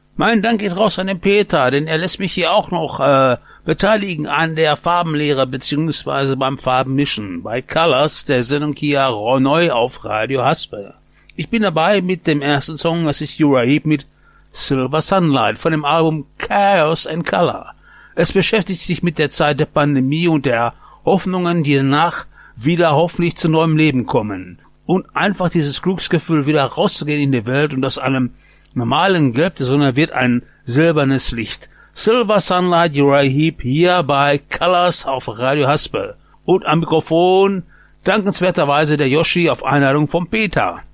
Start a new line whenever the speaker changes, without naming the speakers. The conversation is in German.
Mein Dank geht raus an den Peter, denn er lässt mich hier auch noch beteiligen an der Farbenlehre beziehungsweise beim Farbenmischen bei Colors, der Sendung hier neu auf Radio Haspel. Ich bin dabei mit dem ersten Song, das ist Uriah Heep mit Silver Sunlight von dem Album Chaos and Color. Es beschäftigt sich mit der Zeit der Pandemie und der Hoffnungen, die danach wieder hoffentlich zu neuem Leben kommen. Und einfach dieses Glücksgefühl, wieder rauszugehen in die Welt und aus einem normalen Gelb der Sonne wird ein silbernes Licht. Silver Sunlight, Uriah Heep, hier bei Colors auf Radio Haspel. Und am Mikrofon dankenswerterweise der Yoshi auf Einladung vom Peter.